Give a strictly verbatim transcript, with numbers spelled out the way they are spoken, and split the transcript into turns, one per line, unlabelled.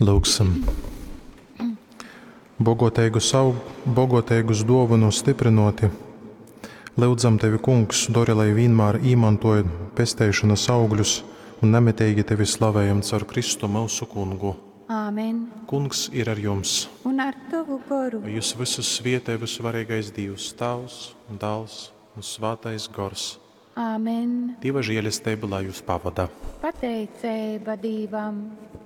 Lūksim. Bogoteigus, aug, bogoteigus dāvanu stiprinoti, lūdzam Tevi, Kungs, dori, lai vienmēr izmantojot pestēšanas augļus un nemitīgi Tevi slavējam caur Kristu mūsu Kungu.
Āmen.
Kungs ir ar jums.
Un ar tavu garu.
Lai jūs visus svietē visvarīgais Dievs, Tavs un Dēls un Svētais Gars.
Āmen.
Dieva žēlastība, lai jūs pavada.
Pateicība Dievam.